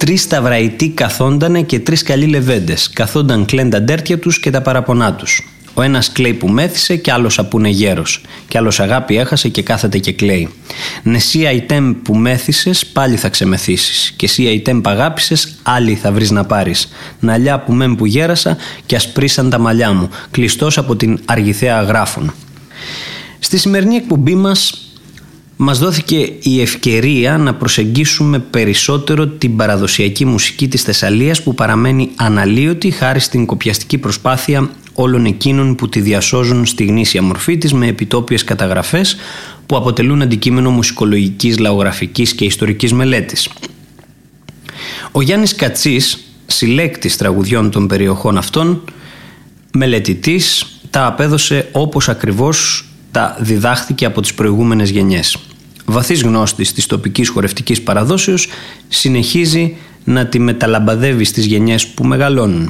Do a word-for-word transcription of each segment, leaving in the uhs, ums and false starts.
Τρεις σταυραϊτοί καθόντανε και τρεις καλοί λεβέντες. Καθόνταν κλαιν τα ντέρτια τους και τα παραπονά τους. Ο ένας κλαίει που μέθησε και άλλος απούνε γέρος. Κι άλλος αγάπη έχασε και κάθεται και κλαίει. Νεσί αϊτέμ που μέθησες, πάλι θα ξεμεθύσεις. Και εσύ αϊτέμ που αγάπησες, άλλη θα βρεις να πάρεις. Ναλιά που μέμ που γέρασα και ασπρίσαν τα μαλλιά μου. Κλειστός από την αργυθέα αγράφων. Στη σημερινή εκπομπή μας, μας δόθηκε η ευκαιρία να προσεγγίσουμε περισσότερο την παραδοσιακή μουσική της Θεσσαλίας, που παραμένει αναλύωτη χάρη στην κοπιαστική προσπάθεια όλων εκείνων που τη διασώζουν στη γνήσια μορφή της, με επιτόπιες καταγραφές που αποτελούν αντικείμενο μουσικολογικής, λαογραφικής και ιστορικής μελέτης. Ο Γιάννης Κατσής, συλλέκτης τραγουδιών των περιοχών αυτών, μελετητής, τα απέδωσε όπως ακριβώς τα διδάχθηκε από τις προηγούμενες γενιές. Βαθύς γνώστης της τοπικής χορευτικής παραδόσεως, συνεχίζει να τη μεταλαμπαδεύει στις γενιές που μεγαλώνουν.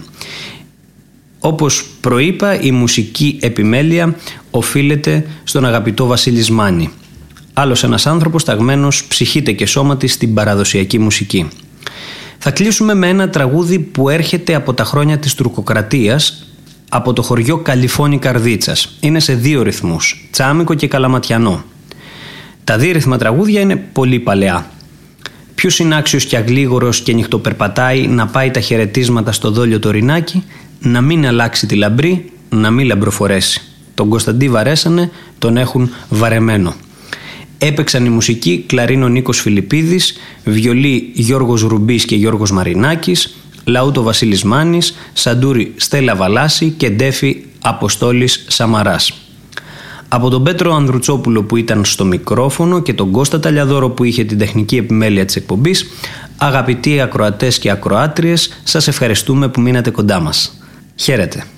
Όπως προείπα, η μουσική επιμέλεια οφείλεται στον αγαπητό Βασίλη Σμάνη. Άλλος ένας άνθρωπος ταγμένος ψυχήτε και σώματι στην παραδοσιακή μουσική. Θα κλείσουμε με ένα τραγούδι που έρχεται από τα χρόνια της τουρκοκρατίας, από το χωριό Καλυφώνη Καρδίτσας. Είναι σε δύο ρυθμούς, τσάμικο και καλαματιανό. Τα δίρυθμα τραγούδια είναι πολύ παλαιά. Ποιος είναι άξιος και αγλίγορος και νυχτοπερπατάει να πάει τα χαιρετίσματα στο δόλιο το ρινάκι, να μην αλλάξει τη λαμπρή, να μην λαμπροφορέσει. Τον Κωνσταντί βαρέσανε, τον έχουν βαρεμένο. Έπαιξαν η μουσική κλαρίνο Νίκος Φιλιππίδης, βιολί Γιώργος Ρουμπής και Γιώργος Μαρινάκης, λαούτο Βασίλης Μάνης, σαντούρι Στέλλα Βαλάση και ντέφι Αποστόλης Σαμαράς. Από τον Πέτρο Ανδρουτσόπουλο που ήταν στο μικρόφωνο και τον Κώστα Ταλιαδόρο που είχε την τεχνική επιμέλεια της εκπομπής, αγαπητοί ακροατές και ακροάτριες, σας ευχαριστούμε που μείνατε κοντά μας. Χαίρετε.